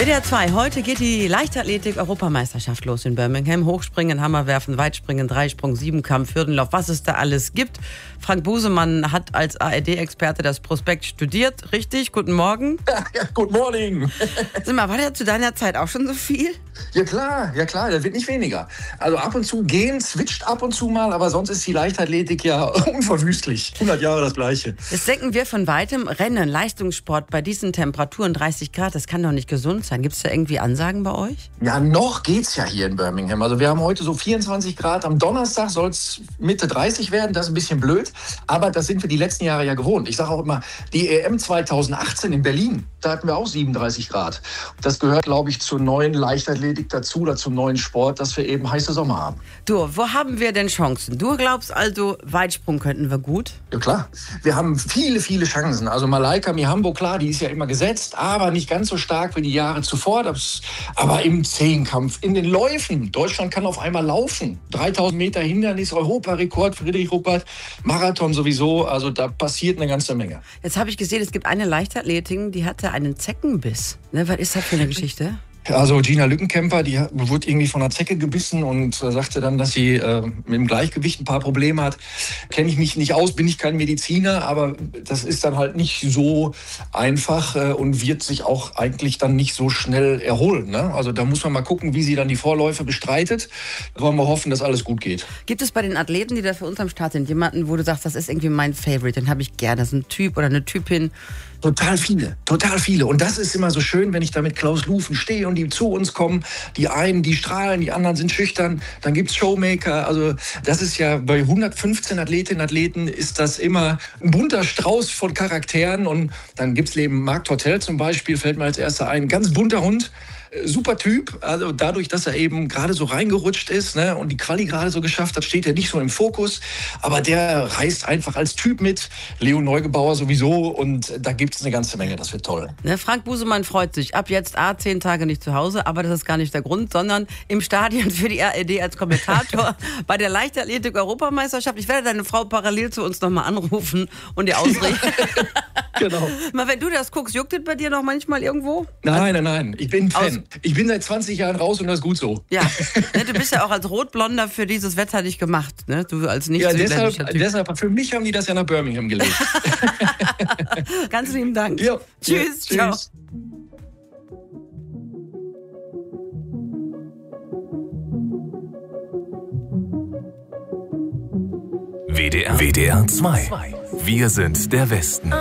WDR 2, heute geht die Leichtathletik-Europameisterschaft los in Birmingham. Hochspringen, Hammerwerfen, Weitsspringen, Dreisprung, Siebenkampf, Hürdenlauf, was es da alles gibt. Frank Busemann hat als ARD-Experte das Prospekt studiert, richtig? Guten Morgen. Ja, good morning. Sag mal, war der zu deiner Zeit auch schon so viel? Ja klar, das wird nicht weniger. Also ab und zu gehen, switcht ab und zu mal, aber sonst ist die Leichtathletik ja unverwüstlich. 100 Jahre das Gleiche. Das denken wir von weitem. Rennen, Leistungssport bei diesen Temperaturen, 30 Grad, das kann doch nicht gesund sein. Gibt es da irgendwie Ansagen bei euch? Ja, noch geht's ja hier in Birmingham. Also wir haben heute so 24 Grad. Am Donnerstag soll es Mitte 30 werden. Das ist ein bisschen blöd, aber das sind wir die letzten Jahre ja gewohnt. Ich sage auch immer, die EM 2018 in Berlin, da hatten wir auch 37 Grad. Das gehört, glaube ich, zur neuen Leichtathletik dazu oder zum neuen Sport, dass wir eben heiße Sommer haben. Du, wo haben wir denn Chancen? Du glaubst also, Weitsprung könnten wir gut? Ja klar, wir haben viele, viele Chancen. Also Malaika Mihambo, klar, die ist ja immer gesetzt, aber nicht ganz so stark wie die Jahre zuvor. Aber im Zehnkampf, in den Läufen. Deutschland kann auf einmal laufen. 3000 Meter Hindernis, Europarekord, Friedrich Ruppert, Marathon sowieso. Also da passiert eine ganze Menge. Jetzt habe ich gesehen, es gibt eine Leichtathletin, die hatte einen Zeckenbiss. Ne, was ist das für eine Geschichte? Also Gina Lückenkämper, die wurde irgendwie von einer Zecke gebissen und sagte dann, dass sie mit dem Gleichgewicht ein paar Probleme hat. Kenne ich mich nicht aus, bin ich kein Mediziner, aber das ist dann halt nicht so einfach und wird sich auch eigentlich dann nicht so schnell erholen. Ne? Also da muss man mal gucken, wie sie dann die Vorläufe bestreitet. Da wollen wir hoffen, dass alles gut geht. Gibt es bei den Athleten, die da für uns am Start sind, jemanden, wo du sagst, das ist irgendwie mein Favorite, den habe ich gerne, das ist ein Typ oder eine Typin? Total viele. Und das ist immer so schön, wenn ich da mit Klaus Lufen stehe und die zu uns kommen. Die einen, die strahlen, die anderen sind schüchtern. Dann gibt's Showmaker. Also das ist ja bei 115 Athletinnen und Athleten ist das immer ein bunter Strauß von Charakteren. Und dann gibt's neben Marc Tortel zum Beispiel, fällt mir als erster ein, ganz bunter Hund. Super Typ, also dadurch, dass er eben gerade so reingerutscht ist, ne, und die Quali gerade so geschafft hat, steht er nicht so im Fokus, aber der reist einfach als Typ mit, Leo Neugebauer sowieso und da gibt es eine ganze Menge, das wird toll. Ne, Frank Busemann freut sich, ab jetzt 10 Tage nicht zu Hause, aber das ist gar nicht der Grund, sondern im Stadion für die ARD als Kommentator bei der Leichtathletik-Europameisterschaft. Ich werde deine Frau parallel zu uns nochmal anrufen und dir ausrichten. Genau. Mal, wenn du das guckst, juckt es bei dir noch manchmal irgendwo? Nein, ich bin Fan. Ich bin seit 20 Jahren raus und das ist gut so. Ja, ne, du bist ja auch als Rotblonder für dieses Wetter nicht gemacht, ne? Du als nicht ja, deshalb, für mich haben die das ja nach Birmingham gelegt. Ganz lieben Dank. Ja, tschüss. Ja, ciao. WDR 2. Wir sind der Westen.